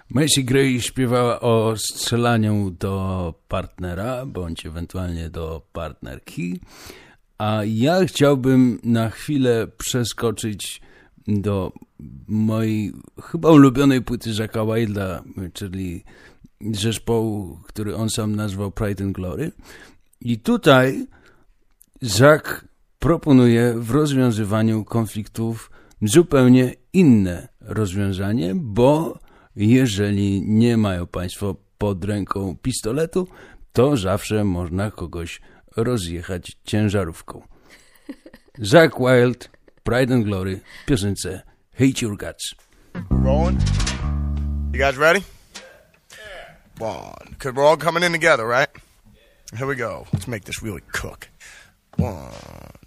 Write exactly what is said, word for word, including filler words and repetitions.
Macy Gray śpiewała o strzelaniu do partnera, bądź ewentualnie do partnerki, a ja chciałbym na chwilę przeskoczyć do mojej chyba ulubionej płyty Zacka Wylda, czyli zespołu, który on sam nazwał Pride and Glory. I tutaj Zack proponuje w rozwiązywaniu konfliktów zupełnie inne rozwiązanie, bo jeżeli nie mają Państwo pod ręką pistoletu, to zawsze można kogoś rozjechać ciężarówką. Zakk Wylde, Pride and Glory, w piosence Hate Your Guts. Rolling? You guys ready? One. Cause we're all coming in together, right? Here we go. Let's make this really cook. One.